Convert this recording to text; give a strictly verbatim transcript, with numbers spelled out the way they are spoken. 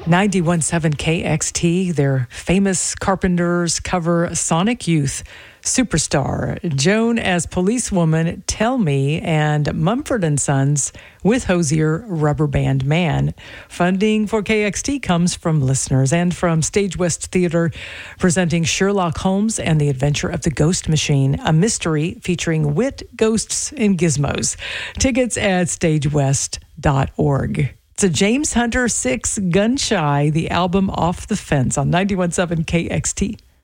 ninety-one point seven K X T, their famous Carpenters cover Sonic Youth superstar Joan as Policewoman, Tell Me, and Mumford and Sons with Hosier, Rubber Band Man. Funding for K X T comes from listeners and from Stage West Theater, presenting Sherlock Holmes and the Adventure of the Ghost Machine, a mystery featuring wit, ghosts, and gizmos. Tickets at stage west dot org. It's a James Hunter six, Gun Shy, the album Off the Fence on ninety-one point seven K X T.